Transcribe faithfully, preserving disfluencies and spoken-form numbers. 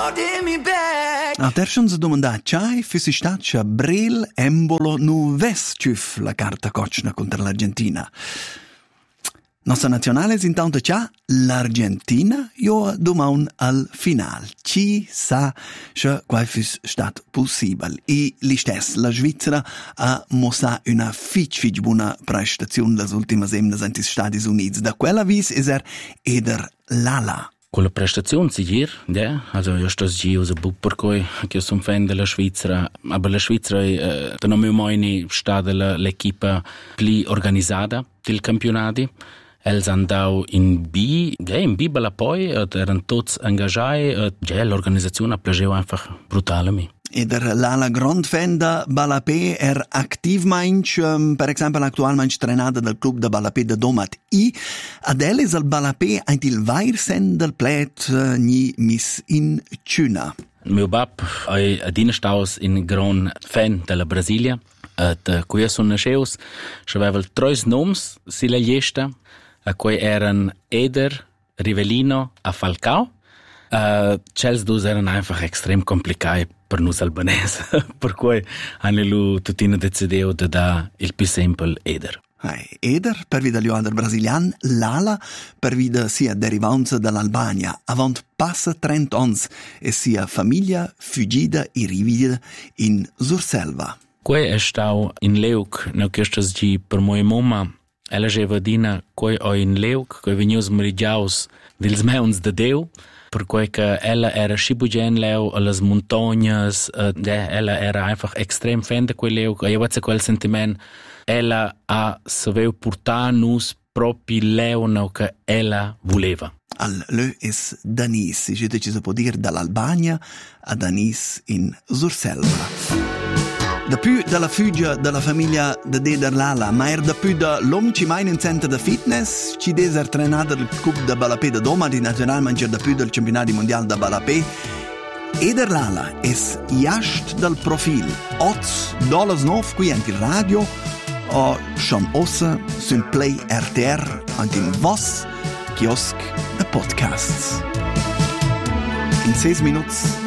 A terzo si domanda c'hai fissi stat Brel Embolo nu ves ciuf la carta cocina contro l'Argentina. Nostra nazionale intanto c'ha l'Argentina io domaun al final. Ci sa che quai fis stat possibile. E li stess la Svizzera ha mossa una fic fic buona prestazione las ultimas emnas anti Stati Uniti. Da quella vis is er eder Lala. Con la prestazione sicher, ja, also io sto giù usa buc per cui che sono fan della Svizzera, ma la Svizzera eh, da non mi mai stata l'equipa più organizzata del campionati. Els andau in B, ja, in B bella poi, erano tutti engagati, ja, l'organizzazione piaceva einfach brutal a me. Eder Lala grand fan da Balapé er activ mainch, um, per esempio l'actual mainch trenada del club da Balapé de Domat I, adel is al Balapé ait il vair sen del plet uh, ni mis in Cuna. Mio bab è adina staus in gran fan della Brasilia, et qui sono nasceus, c'aveva tre noms sila lista, a cui erano Eder, Rivellino a Falcao. Uh, Cels dus erano einfach extrem complicati per noi albanesi, per cui hanno tutti deciso di dare il più semplice Eder. Hey, Eder per vida l'uader brasilian, Lala per vida sia derivanza dall'Albania, avant passa trenta anni e sia famiglia fuggida e rivida in Surselva. Qui è stato in Leuk, no che sto giù per mia mamma. Ella aveva dina coi o in Leuk, coi venius merigiaus dels meuns de Deu, per cui che ella era scibugen leu a las montagnas, uh, yeah, ella era einfach extrem fan de quel Leuk, e io vedo quel sentiment, ella ha saveu portar nus propi leu no che ella voleva. Al leu es Danis, si ci può dire dall'Albania a Danis in Surselva. Da più dalla fuggia della famiglia de Deder Lala, ma er da più da l'om ci mai in centro da fitness, ci deser trenada del Cup da Balapé da Doma, di nazional mangiar da più del campionato mondiale da Balapé. Eder Lala es jascht dal profil, oz dollars nov qui anche il radio, o schon ossa sul Play R T R, anche in vos, kiosk e podcasts. In sei minuti